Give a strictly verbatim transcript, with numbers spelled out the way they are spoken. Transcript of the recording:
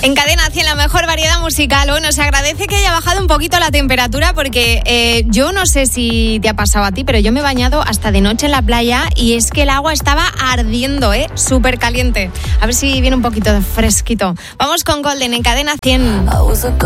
En Cadena cien, la mejor variedad musical. Bueno, se agradece que haya bajado un poquito la temperatura porque eh, yo no sé si te ha pasado a ti, pero yo me he bañado hasta de noche en la playa y es que el agua estaba ardiendo, ¿eh? Súper caliente. A ver si viene un poquito de fresquito. Vamos con Golden en Cadena cien.